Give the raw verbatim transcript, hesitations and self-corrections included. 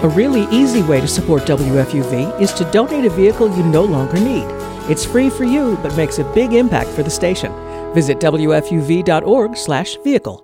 A really easy way to support W F U V is to donate a vehicle you no longer need. It's free for you, but makes a big impact for the station. Visit W F U V dot org slash vehicle.